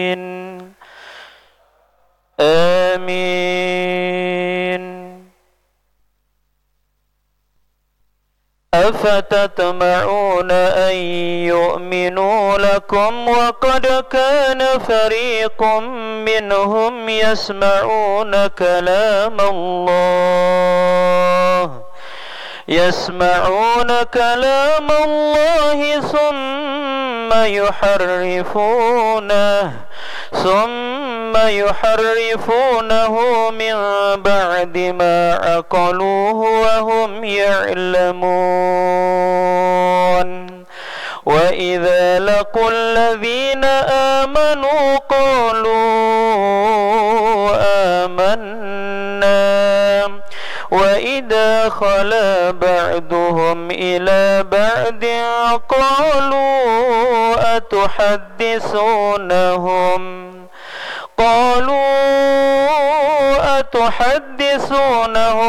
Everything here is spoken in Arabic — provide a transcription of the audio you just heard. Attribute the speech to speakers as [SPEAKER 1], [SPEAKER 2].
[SPEAKER 1] آمين. أفتطمعون أن يؤمنوا لكم وقد كان فريق منهم يسمعون كلام الله ثم يحرفونه من بعد ما عقلوه وهم يعلمون. وإذا لقوا الذين آمنوا قالوا آمنا وإذا خلا بعضهم إلى بعض قالوا أتحدثونهم